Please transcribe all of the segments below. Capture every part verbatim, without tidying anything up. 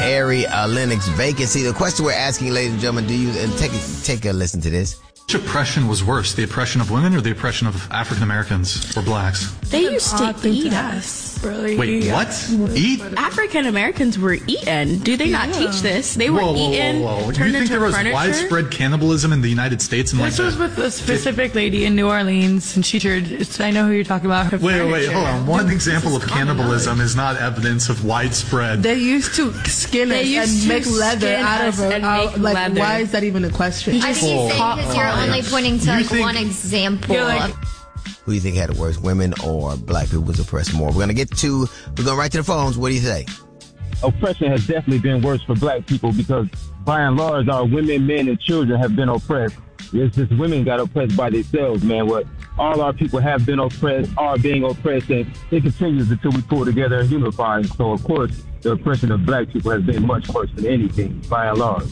Arie uh, Lennox vacancy. The question we're asking, ladies and gentlemen, do you and take a, take a listen to this? Which oppression was worse, the oppression of women or the oppression of African Americans or blacks? They used to eat us. Really? Wait, what? Eat? African Americans were eaten. Do they not Yeah. teach this? They were Whoa, whoa, eaten, whoa, whoa. turned You think into there was furniture? widespread cannibalism in the United States? In This like was the, with a specific lady in New Orleans, and she turned. it's- I know who you're talking about. Her Wait, wait, wait, furniture. hold on. One example of cannibalism is not evidence of widespread. They used to skin They us used and to make leather skin out us of it. and Out- make like, leather. why is that even a question? I think he's saying because you're only pointing to You like think- one example. You're like- of Who do you think had it worse, women or black people was oppressed more? We're going to get to, we're going right to the phones. What do you say? Oppression has definitely been worse for black people because by and large, our women, men, and children have been oppressed. It's just women got oppressed by themselves, man. What all our people have been oppressed, are being oppressed, and it continues until we pull together and unify. So, of course, the oppression of black people has been much worse than anything, by and large.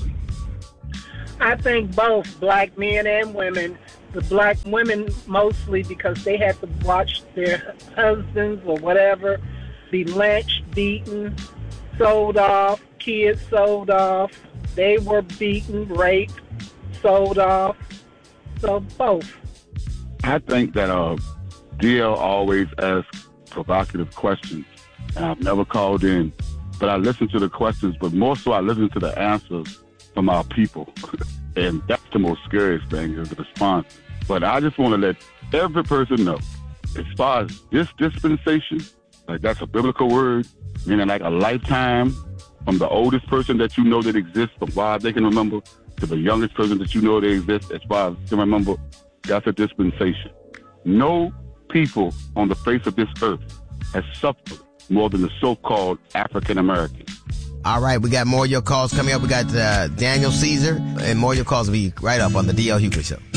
I think both black men and women. The black women mostly because they had to watch their husbands or whatever be lynched, beaten, sold off, kids sold off. They were beaten, raped, sold off. So both. I think that uh, D L always asks provocative questions. And I've never called in, but I listen to the questions, but more so I listen to the answers from our people. And that's the most scariest thing is the response. But I just want to let every person know, as far as this dispensation, like that's a biblical word, meaning like a lifetime from the oldest person that you know that exists, from far as they can remember, to the youngest person that you know they exist, as far as they can remember, that's a dispensation. No people on the face of this earth has suffered more than the so-called African Americans. All right, we got more of your calls coming up. We got uh, Daniel Caesar, and more of your calls will be right up on the D L Hughley Show.